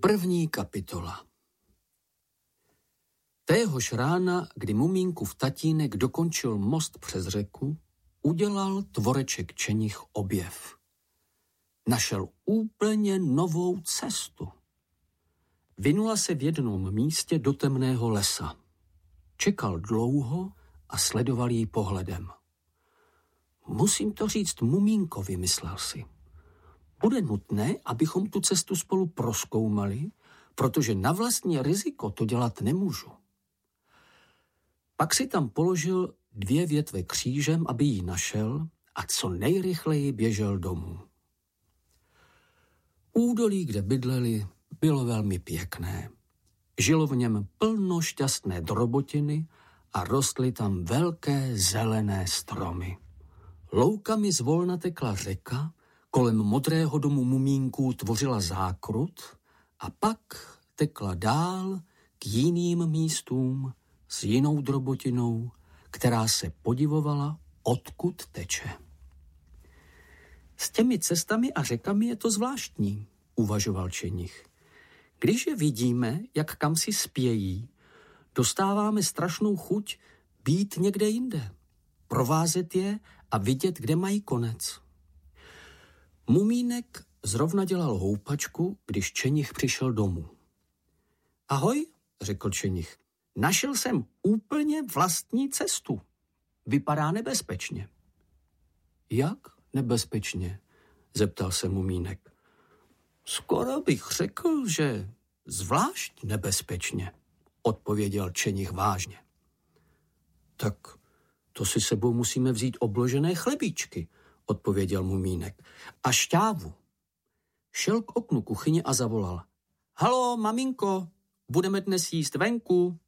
První kapitola. Téhož rána, kdy Mumínkův tatínek dokončil most přes řeku, udělal tvoreček Čenich objev. Našel úplně novou cestu. Vynula se v jednom místě do temného lesa. Čekal dlouho a sledoval jí pohledem. Musím to říct Mumínkovi, myslel si. Bude nutné, abychom tu cestu spolu prozkoumali, protože na vlastní riziko to dělat nemůžu. Pak si tam položil 2 větve křížem, aby ji našel a co nejrychleji běžel domů. Údolí, kde bydleli, bylo velmi pěkné. Žilo v něm plno šťastné drobotiny a rostly tam velké zelené stromy. Loukami zvolna tekla řeka, kolem modrého domu Mumínků tvořila zákrut a pak tekla dál k jiným místům s jinou drobotinou, která se podivovala, odkud teče. S těmi cestami a řekami je to zvláštní, uvažoval Čenich. Když je vidíme, jak kam si spějí, dostáváme strašnou chuť být někde jinde, provázet je a vidět, kde mají konec. Mumínek zrovna dělal houpačku, když Čenich přišel domů. Ahoj, řekl Čenich, našel jsem úplně vlastní cestu. Vypadá nebezpečně. Jak nebezpečně? Zeptal se Mumínek. Skoro bych řekl, že zvlášť nebezpečně, odpověděl Čenich vážně. Tak to si sebou musíme vzít obložené chlebíčky, odpověděl Mumínek. A šťávu. Šel k oknu kuchyně a zavolal. Halo, maminko, budeme dnes jíst venku?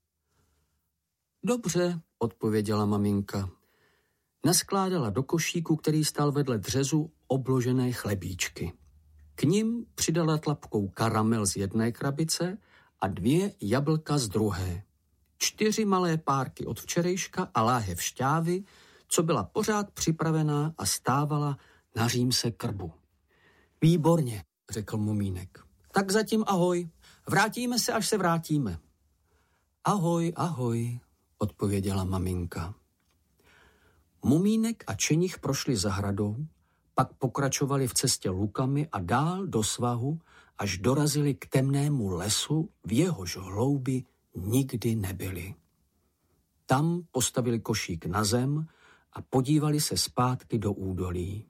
Dobře, odpověděla maminka. Naskládala do košíku, který stál vedle dřezu, obložené chlebíčky. K nim přidala tlapkou karamel z jedné krabice a 2 jablka z druhé. 4 malé párky od včerejška a láhev šťávy, co byla pořád připravená a stávala na římse krbu. Výborně, řekl Mumínek. Tak zatím ahoj, vrátíme se, až se vrátíme. Ahoj, ahoj, odpověděla maminka. Mumínek a Čenich prošli zahradou, pak pokračovali v cestě lukami a dál do svahu, až dorazili k temnému lesu, v jehož hloubi nikdy nebyli. Tam postavili košík na zem a podívali se zpátky do údolí.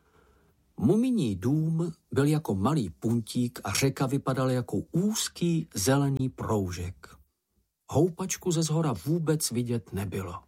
Muminí dům byl jako malý puntík a řeka vypadala jako úzký zelený proužek. Houpačku ze zhora vůbec vidět nebylo.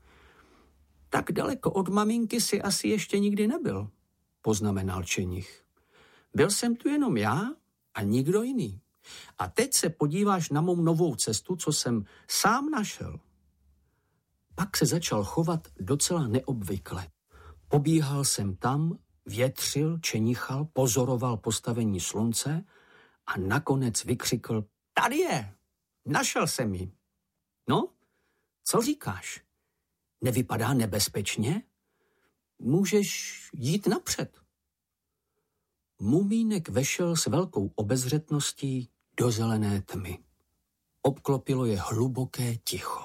Tak daleko od maminky si asi ještě nikdy nebyl, poznamenal Čenich. Byl jsem tu jenom já a nikdo jiný. A teď se podíváš na mou novou cestu, co jsem sám našel. Pak se začal chovat docela neobvykle. Pobíhal jsem tam, větřil, čenichal, pozoroval postavení slunce a nakonec vykřikl, tady je, našel jsem ji. No, co říkáš? Nevypadá nebezpečně? Můžeš jít napřed. Mumínek vešel s velkou obezřetností do zelené tmy. Obklopilo je hluboké ticho.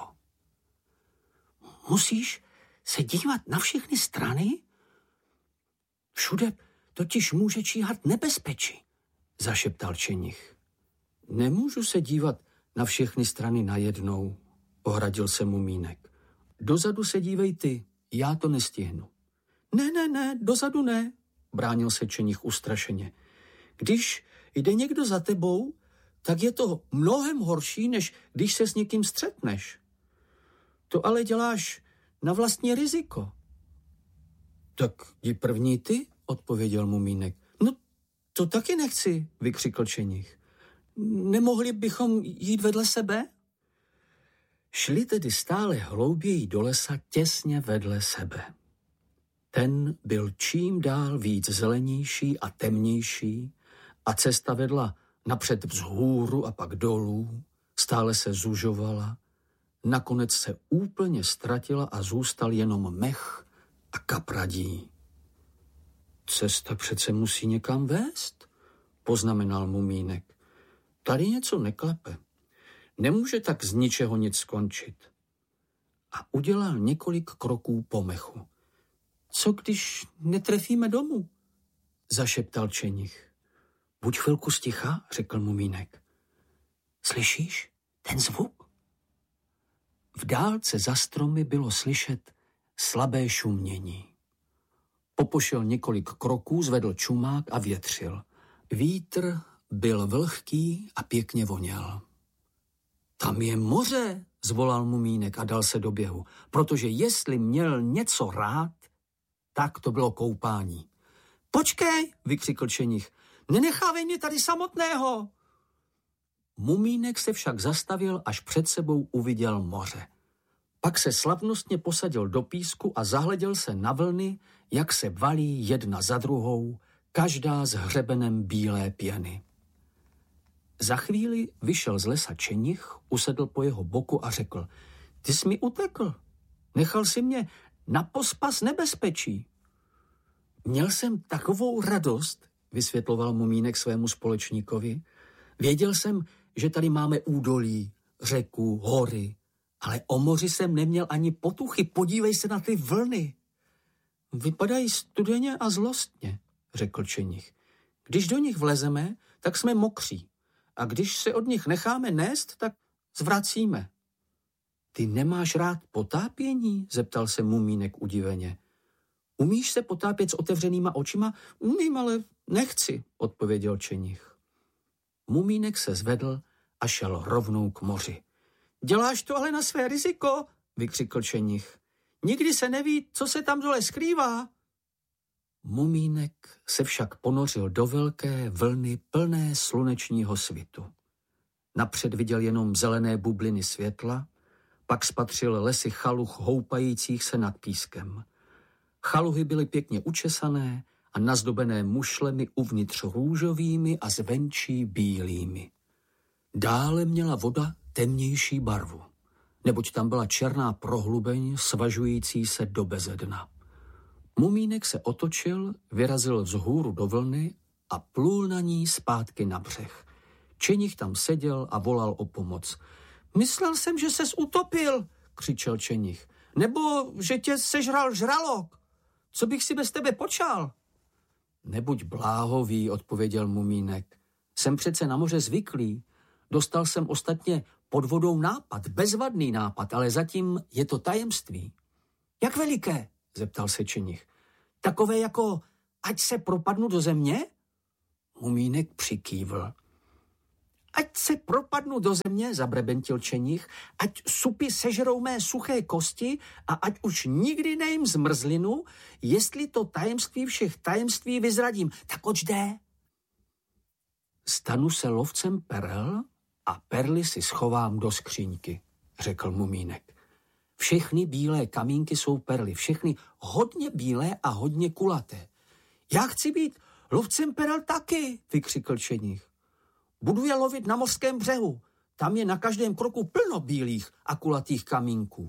Musíš se dívat na všechny strany? Všude totiž může číhat nebezpečí, zašeptal Čenich. Nemůžu se dívat na všechny strany najednou, ohradil se Mumínek. Dozadu se dívej ty, já to nestihnu. Ne, dozadu ne, bránil se Čenich ustrašeně. Když jde někdo za tebou, tak je to mnohem horší, než když se s někým střetneš. To ale děláš na vlastní riziko. Tak jdi první ty, odpověděl Mumínek. No, to taky nechci, vykřikl Čenich. Nemohli bychom jít vedle sebe? Šli tedy stále hlouběji do lesa těsně vedle sebe. Ten byl čím dál víc zelenější a temnější a cesta vedla napřed vzhůru a pak dolů, stále se zužovala, nakonec se úplně ztratila a zůstal jenom mech a kapradí. Cesta přece musí někam vést, poznamenal Mumínek. Tady něco neklepe. Nemůže tak z ničeho nic skončit. A udělal několik kroků po mechu. Co když netrefíme domů? Zašeptal Čenich. Buď chvilku sticha, řekl Mumínek. Slyšíš ten zvuk? V dálce za stromy bylo slyšet slabé šumění. Popošel několik kroků, zvedl čumák a větřil. Vítr byl vlhký a pěkně voněl. Tam je moře, zvolal Mumínek a dal se do běhu, protože jestli měl něco rád, tak to bylo koupání. Počkej, vykřikl Čenich, nenechávej mě tady samotného. Mumínek se však zastavil, až před sebou uviděl moře. Pak se slavnostně posadil do písku a zahleděl se na vlny, jak se valí jedna za druhou, každá s hřebenem bílé pěny. Za chvíli vyšel z lesa Čenich, usedl po jeho boku a řekl, ty jsi mi utekl, nechal si mě na pospas nebezpečí. Měl jsem takovou radost, vysvětloval Mumínek svému společníkovi. Věděl jsem, že tady máme údolí, řeku, hory, ale o moři jsem neměl ani potuchy, podívej se na ty vlny. Vypadají studeně a zlostně, řekl Čenich. Když do nich vlezeme, tak jsme mokří. A když se od nich necháme nést, tak zvracíme. Ty nemáš rád potápění? Zeptal se Mumínek udiveně. Umíš se potápět s otevřenýma očima? Umím, ale nechci, odpověděl Čenich. Mumínek se zvedl a šel rovnou k moři. Děláš to ale na své riziko, vykřikl Čenich. Nikdy se neví, co se tam dole skrývá. Mumínek se však ponořil do velké vlny plné slunečního svitu. Napřed viděl jenom zelené bubliny světla, pak spatřil lesy chaluch houpajících se nad pískem. Chaluhy byly pěkně učesané a nazdobené mušlemi uvnitř růžovými a zvenčí bílými. Dále měla voda temnější barvu, neboť tam byla černá prohlubeň svažující se do bezedna. Mumínek se otočil, vyrazil vzhůru do vlny a plul na ní zpátky na břeh. Čenich tam seděl a volal o pomoc. Myslel jsem, že ses utopil, křičel Čenich, nebo že tě sežral žralok. Co bych si bez tebe počal? Nebuď bláhový, odpověděl Mumínek. Jsem přece na moře zvyklý. Dostal jsem ostatně pod vodou nápad, bezvadný nápad, ale zatím je to tajemství. Jak veliké? Zeptal se Čenich. Takové jako, ať se propadnu do země? Mumínek přikývl. Ať se propadnu do země, zabrebentil Čenich, ať supy sežerou mé suché kosti a ať už nikdy nejím zmrzlinu, jestli to tajemství všech tajemství vyzradím. Tak oč jde? Stanu se lovcem perel a perly si schovám do skříňky, řekl Mumínek. Všechny bílé kamínky jsou perly, všechny hodně bílé a hodně kulaté. Já chci být lovcem perel taky, vykřikl Čenich. Budu je lovit na mořském břehu. Tam je na každém kroku plno bílých a kulatých kamínků.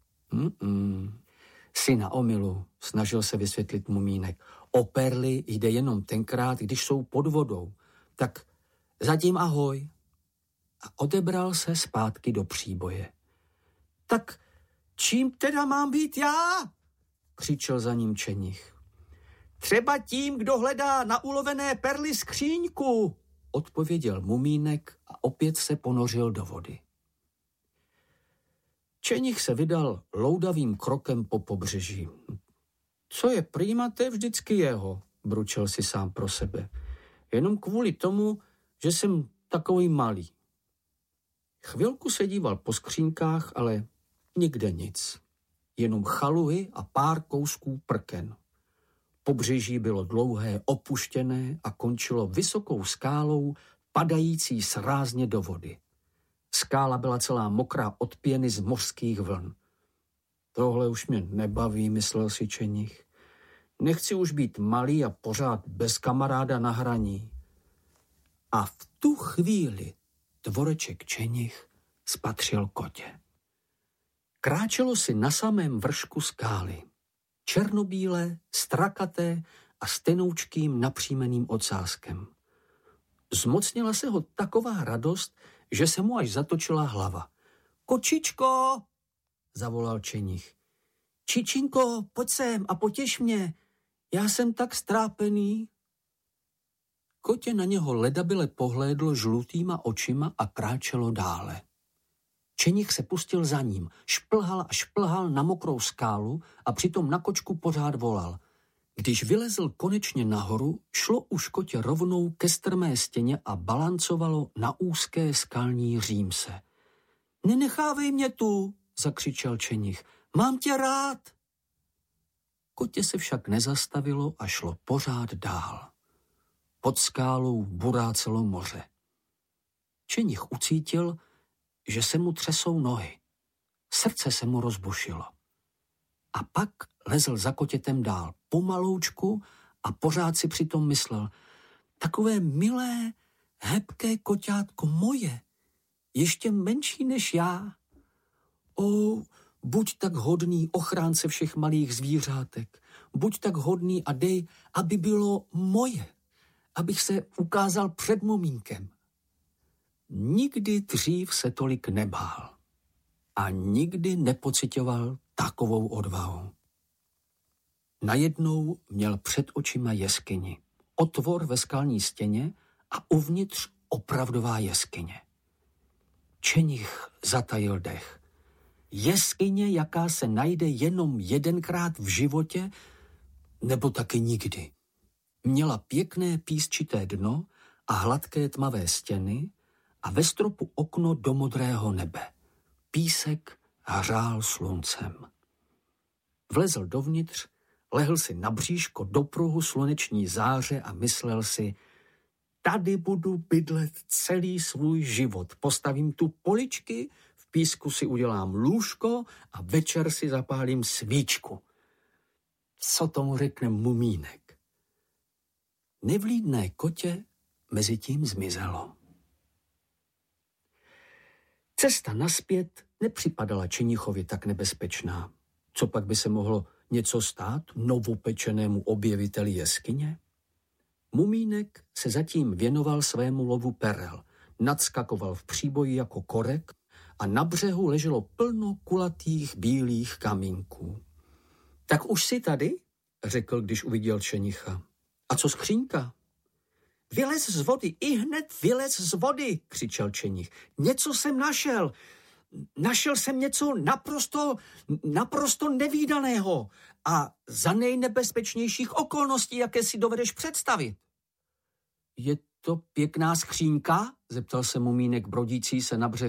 Jsi na omylu, snažil se vysvětlit Mumínek. O perly jde jenom tenkrát, když jsou pod vodou. Tak zatím ahoj. A odebral se zpátky do příboje. Tak čím teda mám být já? Křičel za ním Čenich. Třeba tím, kdo hledá na ulovené perly skříňku, odpověděl Mumínek a opět se ponořil do vody. Čenich se vydal loudavým krokem po pobřeží. Co je prýma, to je vždycky jeho, bručel si sám pro sebe. Jenom kvůli tomu, že jsem takový malý. Chvilku se díval po skřínkách, ale nikde nic. Jenom chaluhy a pár kousků prken. Pobřeží bylo dlouhé, opuštěné a končilo vysokou skálou, padající srázně do vody. Skála byla celá mokrá od pěny z mořských vln. Tohle už mě nebaví, myslel si Čenich. Nechci už být malý a pořád bez kamaráda na hraní. A v tu chvíli dvoreček Čenich spatřil kotě. Kráčelo si na samém vršku skály. Černobílé, strakaté a s tenoučkým napřímeným ocáskem. Zmocnila se ho taková radost, že se mu až zatočila hlava. Kočičko, zavolal Čenich. Čičinko, pojď sem a potěš mě. Já jsem tak strápený. Kotě na něho ledabyle pohlédlo žlutýma očima a kráčelo dále. Čenich se pustil za ním, šplhal a šplhal na mokrou skálu a přitom na kočku pořád volal. Když vylezl konečně nahoru, šlo už kotě rovnou ke strmé stěně a balancovalo na úzké skalní římse. Nenechávej mě tu, zakřičel Čenich. Mám tě rád. Kotě se však nezastavilo a šlo pořád dál. Pod skálou burácelo moře. Čenich ucítil, že se mu třesou nohy. Srdce se mu rozbušilo. A pak lezl za kotětem dál pomaloučku a pořád si přitom myslel, takové milé, hebké koťátko moje, ještě menší než já. Buď tak hodný ochránce všech malých zvířátek, buď tak hodný a dej, aby bylo moje, abych se ukázal před mumínkem. Nikdy dřív se tolik nebál a nikdy nepocitoval takovou odvahu. Najednou měl před očima jeskyni, otvor ve skalní stěně a uvnitř opravdová jeskyně. Čenich zatajil dech. Jeskyně, jaká se najde jenom jedenkrát v životě, nebo taky nikdy. Měla pěkné písčité dno a hladké tmavé stěny a ve stropu okno do modrého nebe. Písek hřál sluncem. Vlezl dovnitř, lehl si na bříško do pruhu sluneční záře a myslel si, tady budu bydlet celý svůj život. Postavím tu poličky, v písku si udělám lůžko a večer si zapálím svíčku. Co tomu řekne mumínek? Nevlídné kotě mezi tím zmizelo. Cesta nazpět nepřipadala Čenichovi tak nebezpečná. Co pak by se mohlo něco stát novopečenému objeviteli jeskyně? Mumínek se zatím věnoval svému lovu perel, nadskakoval v příboji jako korek a na břehu leželo plno kulatých bílých kamínků. Tak už jsi tady? Řekl, když uviděl Čenicha. A co skřínka? Vylez z vody, ihned vylez z vody, křičel Čenich. Něco jsem našel. Našel jsem něco naprosto nevídaného a za nejnebezpečnějších okolností, jaké si dovedeš představit. Je to pěkná skřínka? Zeptal se mumínek brodící se na břeh